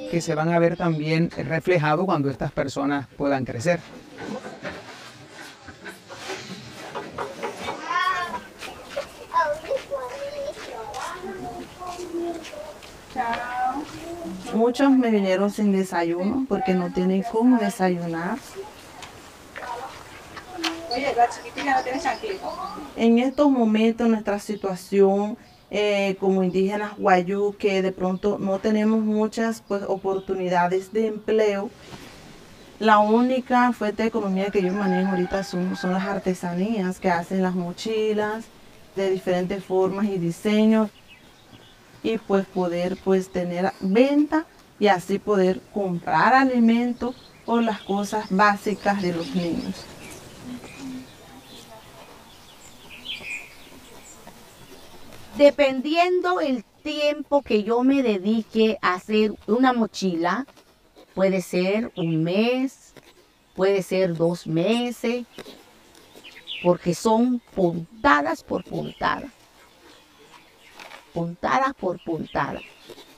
que se van a ver también reflejados cuando estas personas puedan crecer. Muchos me vinieron sin desayuno porque no tienen cómo desayunar. Oye, la chiquitica no tiene chancleta. En estos momentos, nuestra situación como indígenas guayú, que de pronto no tenemos muchas pues, oportunidades de empleo, la única fuente de economía que yo manejo ahorita son las artesanías que hacen las mochilas de diferentes formas y diseños y pues poder pues tener venta y así poder comprar alimentos o las cosas básicas de los niños. Dependiendo el tiempo que yo me dedique a hacer una mochila, puede ser un mes, puede ser 2 meses, porque son puntadas por puntada, puntada por puntada.